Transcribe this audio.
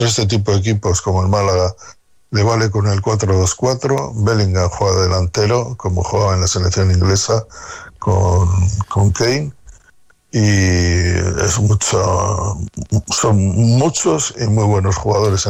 este tipo de equipos como el Málaga le vale con el 4-2-4. Bellingham juega delantero, como jugaba en la selección inglesa con Kane. Y son muchos y muy buenos jugadores